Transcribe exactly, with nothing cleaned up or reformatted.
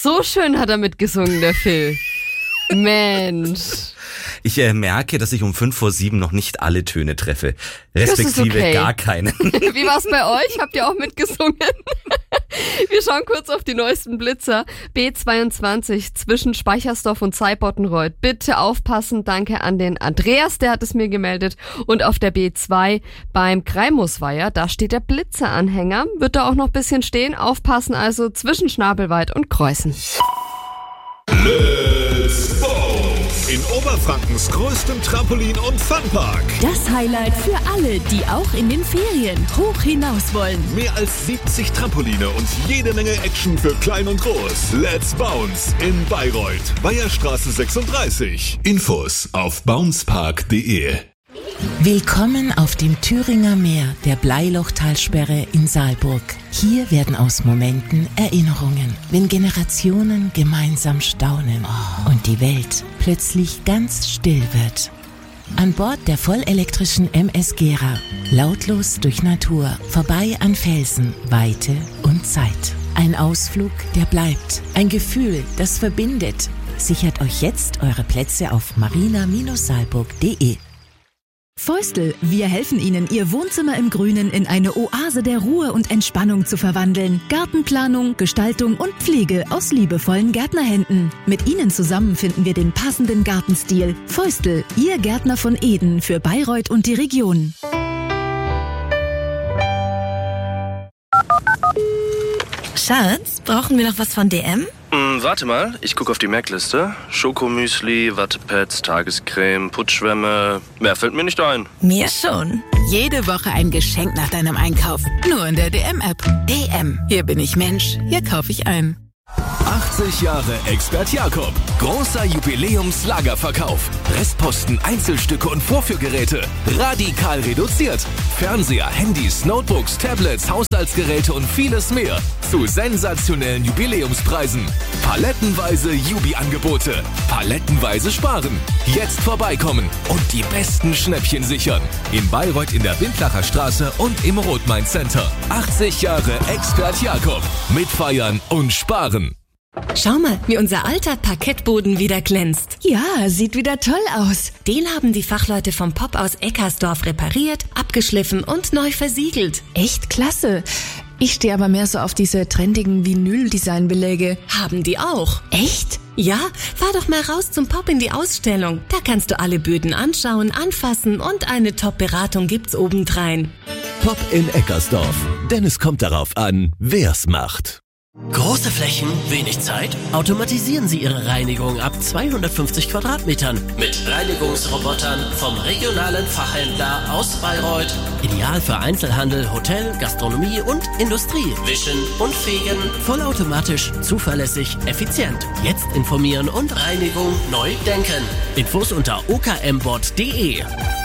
so schön hat er mitgesungen, der Phil. Mensch. Ich äh, merke, dass ich um fünf vor sieben noch nicht alle Töne treffe. Respektive okay. gar keinen. Wie war's bei euch? Habt ihr auch mitgesungen? Wir schauen kurz auf die neuesten Blitzer. B zweiundzwanzig zwischen Speichersdorf und Zeibottenreuth. Bitte aufpassen. Danke an den Andreas, der hat es mir gemeldet. Und auf der B zwei beim Greimusweiher, da steht der Blitzeranhänger. Wird da auch noch ein bisschen stehen. Aufpassen also zwischen Schnabelwald und Kreuzen. Let's Bounce! In Oberfrankens größtem Trampolin- und Funpark. Das Highlight für alle, die auch in den Ferien hoch hinaus wollen. Mehr als siebzig Trampoline und jede Menge Action für klein und groß. Let's Bounce in Bayreuth. Weiherstraße sechsunddreißig. Infos auf bouncepark punkt de. Willkommen auf dem Thüringer Meer der Bleilochtalsperre in Saalburg. Hier werden aus Momenten Erinnerungen, wenn Generationen gemeinsam staunen und die Welt plötzlich ganz still wird. An Bord der vollelektrischen M S Gera, lautlos durch Natur, vorbei an Felsen, Weite und Zeit. Ein Ausflug, der bleibt, ein Gefühl, das verbindet. Sichert euch jetzt eure Plätze auf marina Bindestrich saalburg punkt de. Feustel, wir helfen Ihnen, Ihr Wohnzimmer im Grünen in eine Oase der Ruhe und Entspannung zu verwandeln. Gartenplanung, Gestaltung und Pflege aus liebevollen Gärtnerhänden. Mit Ihnen zusammen finden wir den passenden Gartenstil. Feustel, Ihr Gärtner von Eden für Bayreuth und die Region. Schatz, brauchen wir noch was von D M? Hm, warte mal, ich gucke auf die Merkliste. Schokomüsli, Wattepads, Tagescreme, Putzschwämme. Mehr fällt mir nicht ein. Mir schon. Jede Woche ein Geschenk nach deinem Einkauf. Nur in der D M-App. D M. Hier bin ich Mensch. Hier kaufe ich ein. achtzig Jahre Expert Jakob. Großer Jubiläumslagerverkauf. Restposten, Einzelstücke und Vorführgeräte. Radikal reduziert. Fernseher, Handys, Notebooks, Tablets, Haushaltsgeräte und vieles mehr. Zu sensationellen Jubiläumspreisen. Palettenweise Jubi-Angebote. Palettenweise sparen. Jetzt vorbeikommen und die besten Schnäppchen sichern. In Bayreuth in der Windlacher Straße und im Rothmain Center. achtzig Jahre Expert Jakob. Mitfeiern und sparen. Schau mal, wie unser alter Parkettboden wieder glänzt. Ja, sieht wieder toll aus. Den haben die Fachleute vom Pop aus Eckersdorf repariert, abgeschliffen und neu versiegelt. Echt klasse. Ich stehe aber mehr so auf diese trendigen Vinyl-Design-Beläge. Haben die auch. Echt? Ja, fahr doch mal raus zum Pop in die Ausstellung. Da kannst du alle Böden anschauen, anfassen und eine Top-Beratung gibt's obendrein. Pop in Eckersdorf. Denn es kommt darauf an, wer's macht. Große Flächen, wenig Zeit? Automatisieren Sie Ihre Reinigung ab zweihundertfünfzig Quadratmetern mit Reinigungsrobotern vom regionalen Fachhändler aus Bayreuth. Ideal für Einzelhandel, Hotel, Gastronomie und Industrie. Wischen und fegen, vollautomatisch, zuverlässig, effizient. Jetzt informieren und Reinigung neu denken. Infos unter o k m bot punkt de.